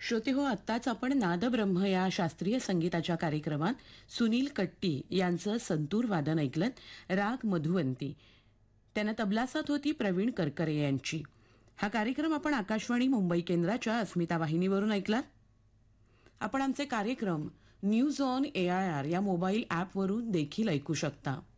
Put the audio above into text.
श्रोते हो, आत्ताच आपण नादब्रह्म या शास्त्रीय संगीताच्या कार्यक्रमात सुनील कट्टी यांचं संतूर वादन ऐकलं. राग मधुवंती. त्यांना तबलासात होती प्रवीण करकरे यांची. हा कार्यक्रम आपण आकाशवाणी मुंबई केंद्राच्या अस्मिता वाहिनीवरून ऐकलात. आपण आमचे कार्यक्रम न्यूज ऑन AIR या मोबाईल ॲपवरून देखील ऐकू शकता.